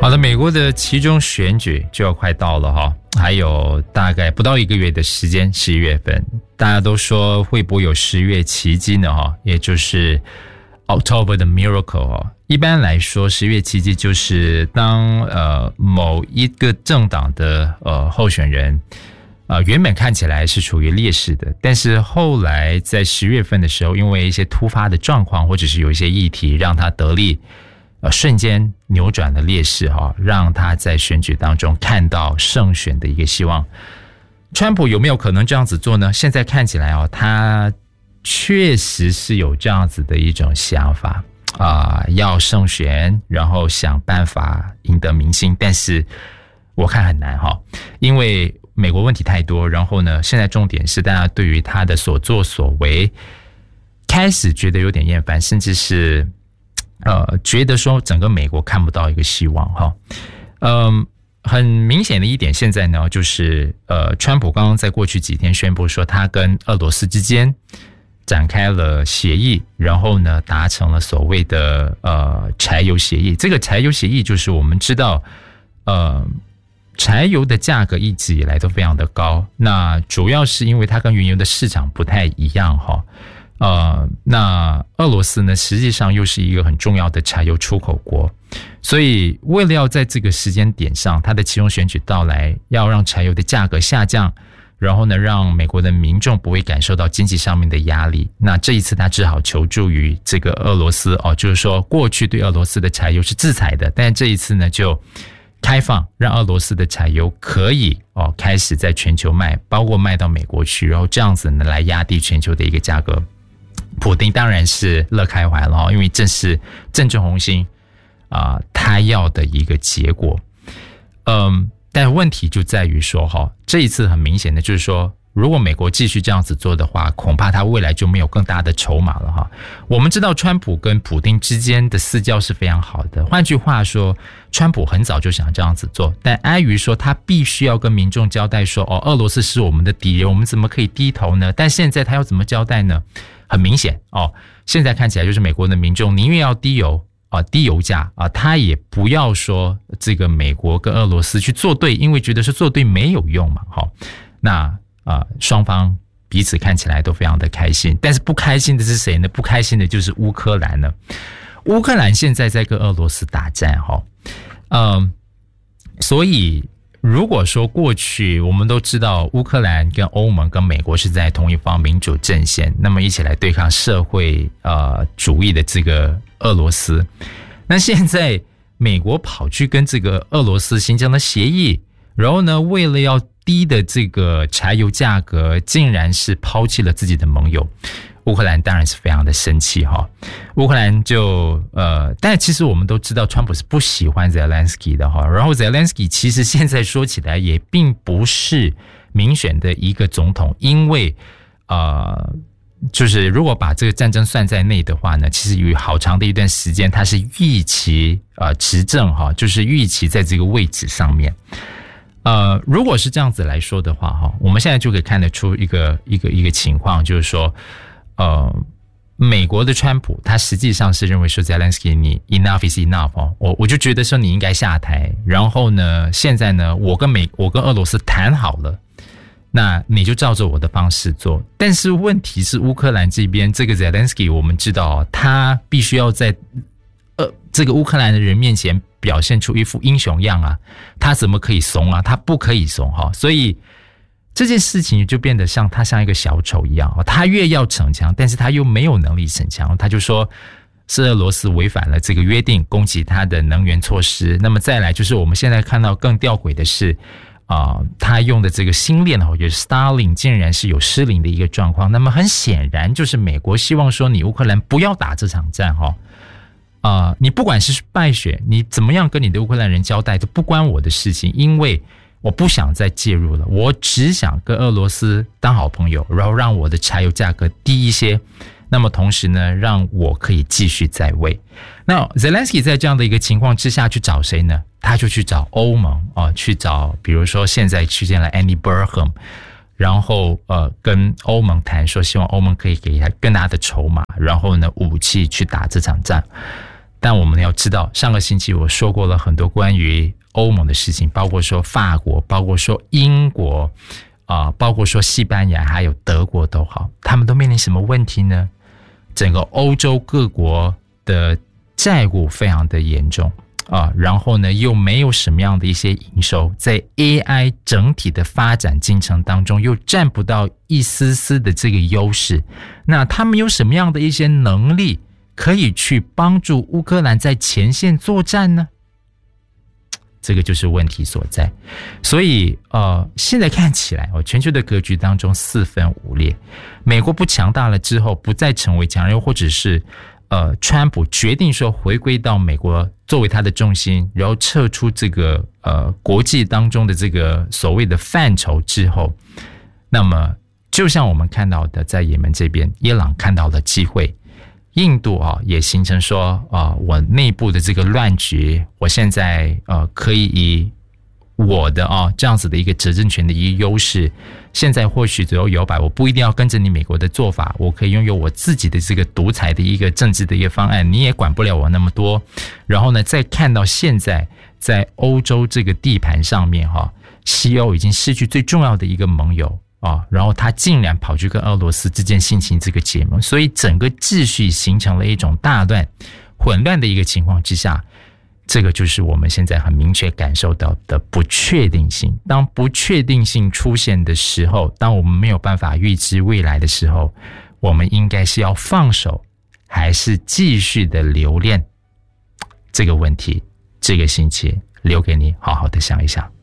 好的，美国的期中选举就要快到了哈，还有大概不到1个月的时间，11月份，大家都说会不会有10月奇迹呢哈，也就是 October the Miracle 哈。一般来说10月奇迹就是当某一个政党的候选人原本看起来是处于劣势的，但是后来在10月份的时候，因为一些突发的状况或者是有一些议题让他得利，瞬间扭转了劣势哈，让他在选举当中看到胜选的一个希望。川普有没有可能这样子做呢？现在看起来他确实是有这样子的一种想法要胜选，然后想办法赢得民心，但是我看很难哈，因为美国问题太多，然后呢，现在重点是大家对于他的所作所为开始觉得有点厌烦，甚至是觉得说整个美国看不到一个希望哈。很明显的一点现在呢，就是川普刚刚在过去几天宣布说他跟俄罗斯之间展开了协议，然后呢达成了所谓的柴油协议。这个柴油协议就是我们知道柴油的价格一直以来都非常的高，那主要是因为它跟原油的市场不太一样哈。那俄罗斯呢实际上又是一个很重要的柴油出口国，所以为了要在这个时间点上它的期中选举到来，要让柴油的价格下降，然后呢让美国的民众不会感受到经济上面的压力，那这一次他只好求助于这个俄罗斯就是说过去对俄罗斯的柴油是制裁的，但这一次呢就开放，让俄罗斯的柴油可以开始在全球卖，包括卖到美国去，然后这样子呢来压低全球的一个价格。普丁当然是乐开怀了，因为这是政治红心他要的一个结果。但问题就在于说这一次很明显的就是说，如果美国继续这样子做的话，恐怕他未来就没有更大的筹码了哈。我们知道川普跟普丁之间的私交是非常好的，换句话说，川普很早就想这样子做，但碍于说他必须要跟民众交代说俄罗斯是我们的敌人，我们怎么可以低头呢？但现在他要怎么交代呢？很明显现在看起来就是美国的民众宁愿要低油价他也不要说这个美国跟俄罗斯去作对，因为觉得是作对没有用嘛那双方彼此看起来都非常的开心，但是不开心的是谁呢？不开心的就是乌克兰呢。乌克兰现在在跟俄罗斯打战所以如果说过去我们都知道乌克兰跟欧盟跟美国是在同一方民主阵线，那么一起来对抗社会主义的这个俄罗斯，那现在美国跑去跟这个俄罗斯形成了协议，然后呢为了要低的这个柴油价格，竟然是抛弃了自己的盟友，乌克兰当然是非常的生气乌克兰就但其实我们都知道川普是不喜欢 Zelensky 的然后 Zelensky 其实现在说起来也并不是民选的一个总统，因为就是如果把这个战争算在内的话呢，其实有好长的一段时间他是预期执政就是预期在这个位置上面。如果是这样子来说的话我们现在就可以看得出一个情况，就是说美国的川普他实际上是认为说 Zelensky 你 enough is enough 我就觉得说你应该下台，然后呢现在呢我跟俄罗斯谈好了，那你就照着我的方式做。但是问题是乌克兰这边这个 Zelensky 我们知道他必须要在这个乌克兰的人面前表现出一副英雄样他怎么可以怂他不可以怂所以这件事情就变得他像一个小丑一样他越要逞强，但是他又没有能力逞强，他就说是俄罗斯违反了这个约定，攻击他的能源措施。那么再来就是我们现在看到更吊诡的是他用的这个星链就是 Starlink 竟然是有失灵的一个状况。那么很显然就是美国希望说你乌克兰不要打这场战你不管是败选，你怎么样跟你的乌克兰人交代都不关我的事情，因为我不想再介入了，我只想跟俄罗斯当好朋友，然后让我的柴油价格低一些，那么同时呢让我可以继续在位。那 Zelensky 在这样的一个情况之下去找谁呢？他就去找欧盟去找比如说现在去见了 Andy Burnham， 然后跟欧盟谈说希望欧盟可以给他更大的筹码，然后呢武器去打这场战。 但我们要知道，上个星期我说过了很多关于欧盟的事情，包括说法国，包括说英国包括说西班牙还有德国都好，他们都面临什么问题呢？整个欧洲各国的债务非常的严重然后呢又没有什么样的一些营收，在 AI 整体的发展进程当中又占不到一丝丝的这个优势，那他们有什么样的一些能力可以去帮助乌克兰在前线作战呢？这个就是问题所在。所以现在看起来全球的格局当中四分五裂，美国不强大了之后不再成为强人，或者是川普决定说回归到美国作为他的重心，然后撤出这个国际当中的这个所谓的范畴之后，那么就像我们看到的，在也门这边，伊朗看到了机会，印度也形成说我内部的这个乱局，我现在可以以我的这样子的一个执政权的一个优势，现在或许左右摇摆，我不一定要跟着你美国的做法，我可以拥有我自己的这个独裁的一个政治的一个方案，你也管不了我那么多。然后呢，再看到现在在欧洲这个地盘上面西欧已经失去最重要的一个盟友然后他竟然跑去跟俄罗斯之间进行这个结盟，所以整个秩序形成了一种大乱混乱的一个情况之下，这个就是我们现在很明确感受到的不确定性。当不确定性出现的时候，当我们没有办法预知未来的时候，我们应该是要放手还是继续的留恋？这个问题这个星期留给你好好的想一想。